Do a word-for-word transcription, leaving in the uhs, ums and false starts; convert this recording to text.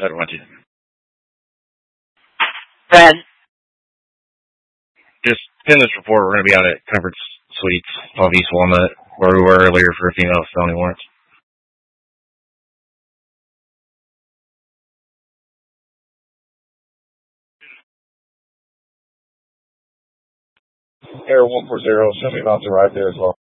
seven one two. Ben. Just in this report, we're going to be out at Comfort Suites off East Walnut, where we were earlier for a female felony warrant. Air one four zero, somebody about to arrive there as well.